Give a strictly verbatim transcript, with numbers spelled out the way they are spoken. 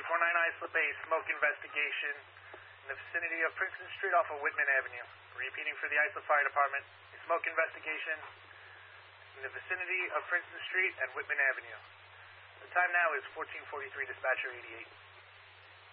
four ninety-nine Slip A smoke investigation in the vicinity of Princeton Street off of Whitman Avenue. Repeating for the Islip Fire Department, a smoke investigation in the vicinity of Princeton Street and Whitman Avenue. The time now is fourteen forty-three, dispatcher eighty-eight.